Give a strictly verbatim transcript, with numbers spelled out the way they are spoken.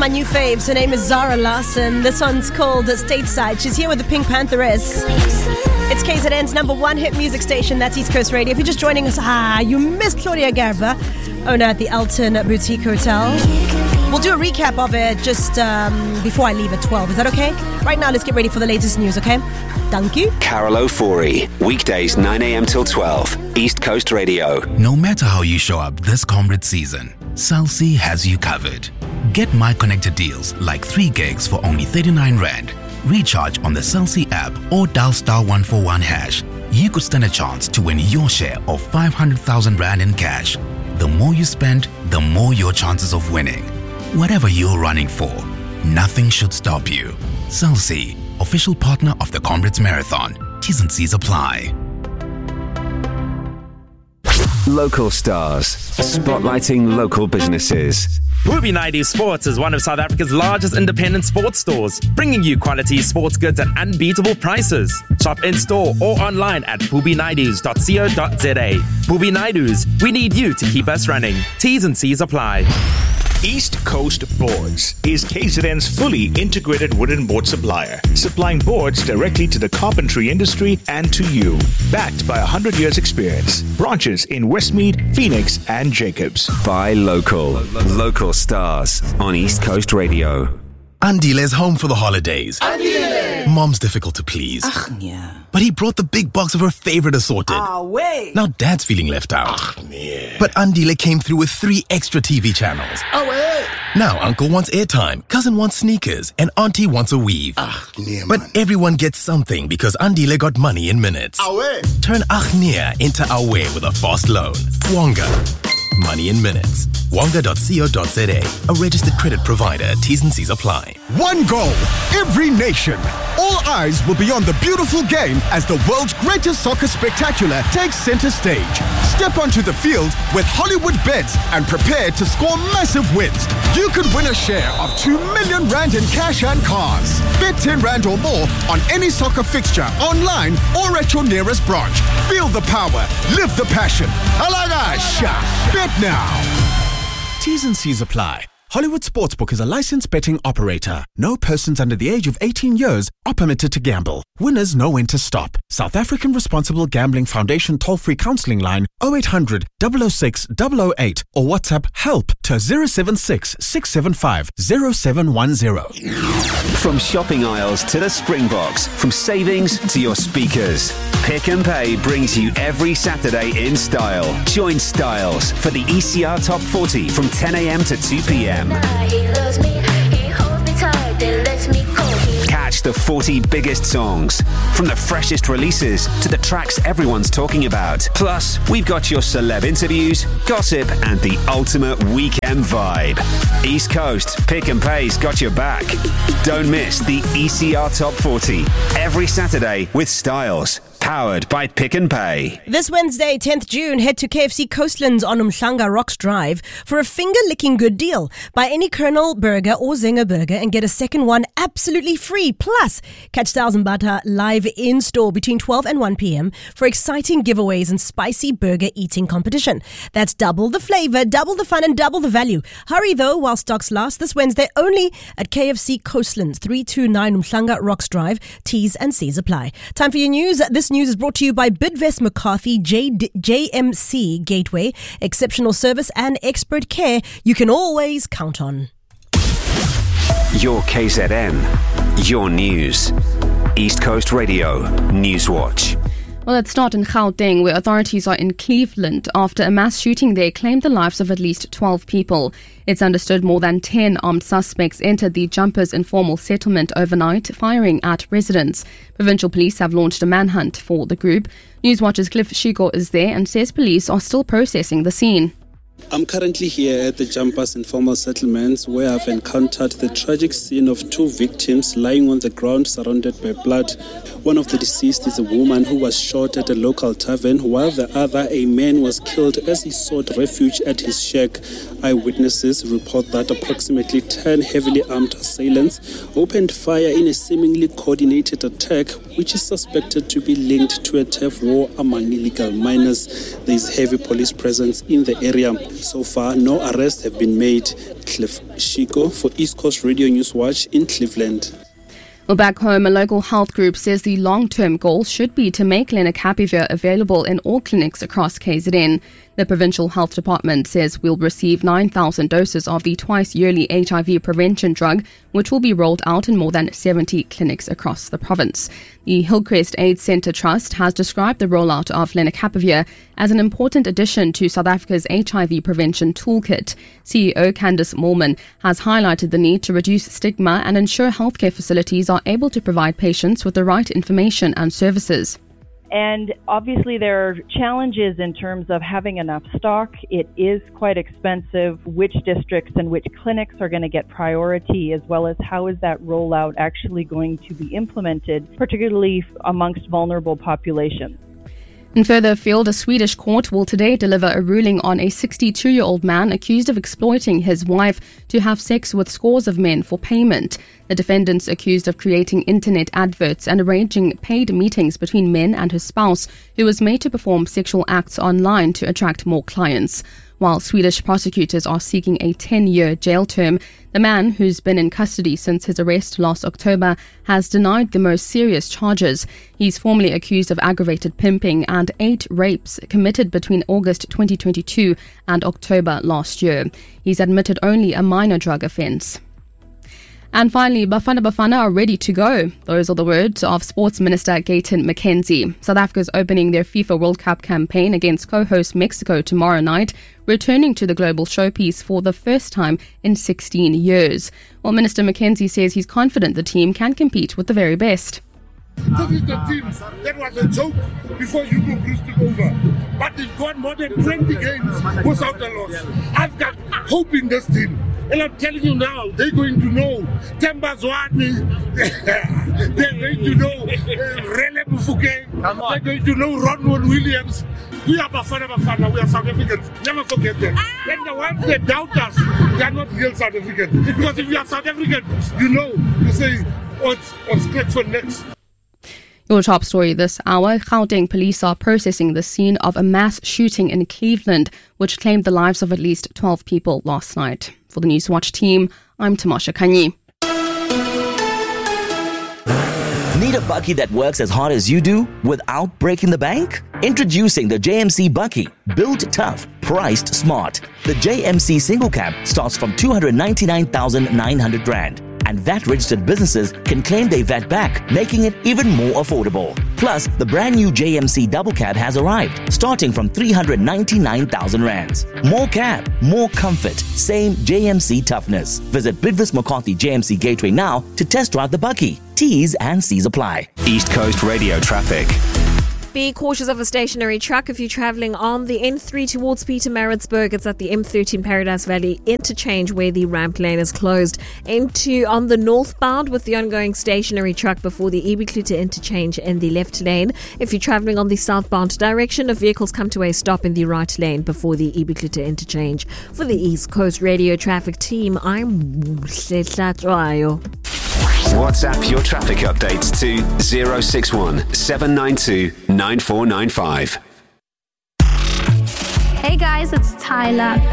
my new faves. Her name is Zara Larson. This one's called Stateside. She's here with the Pink Pantheress. It's K Z N's number one hit music station. That's East Coast Radio. If you're just joining us, ah, you missed Claudia Garba, owner at the Elton Boutique Hotel. We'll do a recap of it just um, before I leave at twelve. Is that okay? Right now, let's get ready for the latest news, okay? Thank you. Carol O'Forey, weekdays nine a.m. till twelve, East Coast Radio. No matter how you show up this comrade season, Cell C has you covered. Get My Connected deals like three gigs for only thirty-nine rand. Recharge on the Cell C app or dial star one four one hash. You could stand a chance to win your share of five hundred thousand rand in cash. The more you spend, the more your chances of winning. Whatever you're running for, nothing should stop you. Cell C, official partner of the Comrades Marathon. T's and C's apply. Local stars, spotlighting local businesses. Booby Naidoo Sports is one of South Africa's largest independent sports stores, bringing you quality sports goods at unbeatable prices. Shop in-store or online at booby naidoos dot co dot za. Booby Naidoo's, we need you to keep us running. T's and C's apply. East Coast Boards is K Z N's fully integrated wooden board supplier, supplying boards directly to the carpentry industry and to you. Backed by one hundred years experience. Branches in Westmead, Phoenix, and Jacobs. Buy local. Local stars on East Coast Radio. Andile's home for the holidays. Andile! Mom's difficult to please. Ach, yeah. But he brought the big box of her favorite assorted. Ah, wait. Now Dad's feeling left out. Ach, yeah. But Andile came through with three extra T V channels. Oh, wait. Now Uncle wants airtime, Cousin wants sneakers, and Auntie wants a weave. Ach, nee, But man. everyone gets something because Andile got money in minutes. Awe. Turn Achnia into Awe with a fast loan. Wonga. Money in minutes. Wonga dot co dot za. A registered credit provider. T's and C's apply. One goal, every nation. All eyes will be on the beautiful game as the world's greatest soccer spectacular takes center stage. Step onto the field with Hollywood Bets and prepare to score massive wins. You could win a share of two million rand in cash and cars. Bet ten rand or more on any soccer fixture, online or at your nearest branch. Feel the power, live the passion. Alaga Sha. Bet now. T's and C's apply. Hollywood Sportsbook is a licensed betting operator. No persons under the age of eighteen years are permitted to gamble. Winners know when to stop. South African Responsible Gambling Foundation toll-free counseling line oh eight hundred, double oh six, double oh eight or WhatsApp help to zero seven six, six seven five, zero seven one zero. From shopping aisles to the Springboks, from savings to your speakers, Pick and Pay brings you every Saturday in style. Join Styles for the E C R Top forty from ten a.m. to two p.m. Catch the forty biggest songs, from the freshest releases to the tracks everyone's talking about. Plus, we've got your celeb interviews, gossip, and the ultimate weekend vibe. East Coast, Pick and Pay's got your back. Don't miss the E C R Top forty every Saturday with Styles. Powered by Pick and Pay. This Wednesday, tenth June, head to K F C Coastlands on Umhlanga Rocks Drive for a finger-licking good deal. Buy any Colonel Burger or Zinger Burger and get a second one absolutely free. Plus, catch Styles and Butter live in-store between twelve and one p.m. for exciting giveaways and spicy burger eating competition. That's double the flavor, double the fun, and double the value. Hurry, though, while stocks last. This Wednesday only at K F C Coastlands, three two nine Umhlanga Rocks Drive. T's and C's apply. Time for your news. This news is brought to you by Bidvest McCarthy J- JMC Gateway. Exceptional service and expert care you can always count on. Your K Z N, your news. East Coast Radio, Newswatch. Well, let's start in Gauteng, where authorities are in Cleveland after a mass shooting there claimed the lives of at least twelve people. It's understood more than ten armed suspects entered the Jumpers informal settlement overnight, firing at residents. Provincial police have launched a manhunt for the group. Newswatch's Cliff Shigo is there and says police are still processing the scene. I'm currently here at the Jumpers Informal Settlements, where I've encountered the tragic scene of two victims lying on the ground surrounded by blood. One of the deceased is a woman who was shot at a local tavern, while the other, a man, was killed as he sought refuge at his shack. Eyewitnesses report that approximately ten heavily armed assailants opened fire in a seemingly coordinated attack, which is suspected to be linked to a turf war among illegal miners. There is heavy police presence in the area. So far, no arrests have been made. Cliff Shiko for East Coast Radio News Watch in Cleveland. Well, back home, a local health group says the long-term goal should be to make lenacapavir available in all clinics across K Z N. The Provincial Health Department says we'll receive nine thousand doses of the twice-yearly H I V prevention drug, which will be rolled out in more than seventy clinics across the province. The Hillcrest AIDS Centre Trust has described the rollout of lenacapavir as an important addition to South Africa's H I V prevention toolkit. C E O Candice Mollman has highlighted the need to reduce stigma and ensure healthcare facilities are able to provide patients with the right information and services. And obviously there are challenges in terms of having enough stock. It is quite expensive. Which districts and which clinics are going to get priority, as well as how is that rollout actually going to be implemented, particularly amongst vulnerable populations. And further afield, a Swedish court will today deliver a ruling on a sixty-two-year-old man accused of exploiting his wife to have sex with scores of men for payment. The defendant's accused of creating internet adverts and arranging paid meetings between men and his spouse, who was made to perform sexual acts online to attract more clients. While Swedish prosecutors are seeking a ten-year jail term, the man, who's been in custody since his arrest last October, has denied the most serious charges. He's formally accused of aggravated pimping and eight rapes committed between August twenty twenty-two and October last year. He's admitted only a minor drug offence. And finally, Bafana Bafana are ready to go. Those are the words of Sports Minister Gayton McKenzie. South Africa's opening their FIFA World Cup campaign against co-host Mexico tomorrow night, returning to the global showpiece for the first time in sixteen years. Well, Minister McKenzie says he's confident the team can compete with the very best. This is the team that was a joke before Hugo Broos took over. But they've got more than twenty games without a loss. I've got hope in this team. And I'm telling you now, they're going to know Temba Zwane, they're going to know uh, Rele Mufokeng, they're going to know Ronwen Williams. We are Bafana Bafana, we are South Africans. Never forget that. And the ones that doubt us, they are not real South Africans. Because if you are South African, you know, you say, what's, what's great for next. Your top story this hour, Gauteng police are processing the scene of a mass shooting in Cleveland, which claimed the lives of at least twelve people last night. For the Newswatch team, I'm Tamasha Kanyi. Need a bucky that works as hard as you do without breaking the bank? Introducing the J M C Bucky, built tough, priced smart. The J M C single cab starts from two hundred ninety-nine thousand nine hundred rand. And V A T-registered businesses can claim their V A T back, making it even more affordable. Plus, the brand new J M C double cab has arrived, starting from three hundred ninety-nine thousand rands. More cab, more comfort, same J M C toughness. Visit Bidvis McCarthy J M C Gateway now to test drive the Bucky. T's and C's apply. East Coast Radio traffic. Be cautious of a stationary truck if you're travelling on the N three towards Pietermaritzburg. It's at the M thirteen Paradise Valley interchange where the ramp lane is closed. N two on the northbound with the ongoing stationary truck before the Ibiklute interchange in the left lane. If you're travelling on the southbound direction, the vehicles come to a stop in the right lane before the Ibiklute interchange. For the East Coast Radio traffic team, I'm Setlatwayo. WhatsApp your traffic updates to zero six one seven nine two nine four nine five. Hey guys, it's Tyler.